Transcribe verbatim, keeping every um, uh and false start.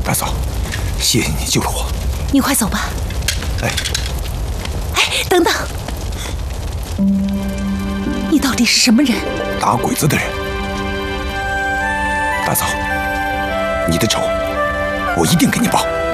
大嫂，谢谢你救了我。 你快走吧。 哎， 哎，等等，你到底是什么人？ 打鬼子的人。大嫂，你的仇我一定给你报。